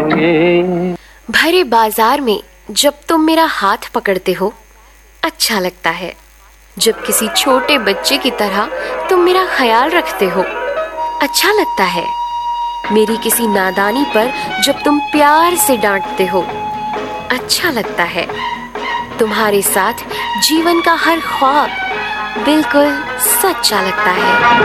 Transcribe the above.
पाओगे। भरे बाजार में जब तुम मेरा हाथ पकड़ते हो अच्छा लगता है। जब किसी छोटे बच्चे की तरह तुम मेरा ख्याल रखते हो अच्छा लगता है। मेरी किसी नादानी पर जब तुम प्यार से डांटते हो अच्छा लगता है। तुम्हारे साथ जीवन का हर ख्वाब बिल्कुल सच्चा लगता है।